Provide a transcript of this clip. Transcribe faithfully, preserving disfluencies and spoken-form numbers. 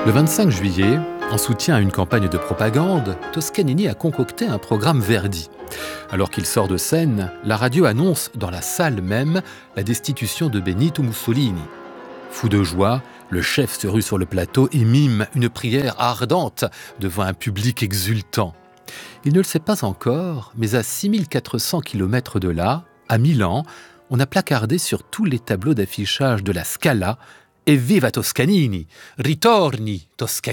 Le vingt-cinq juillet, en soutien à une campagne de propagande, Toscanini a concocté un programme Verdi. Alors qu'il sort de scène, la radio annonce dans la salle même la destitution de Benito Mussolini. Fou de joie, le chef se rue sur le plateau et mime une prière ardente devant un public exultant. Il ne le sait pas encore, mais à six mille quatre cents kilomètres de là, à Milan, on a placardé sur tous les tableaux d'affichage de la Scala « Evviva Toscanini! Ritorni Toscanini !»